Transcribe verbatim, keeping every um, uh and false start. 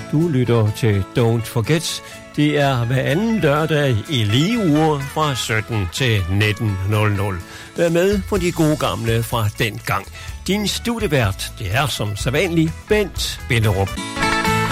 Du lytter til Don't Forget. Det er hver anden lørdag i lige uger fra sytten til nitten nul nul. Vær med på de gode gamle fra den gang. Din studievært, det er som sædvanlig Bent Binderup.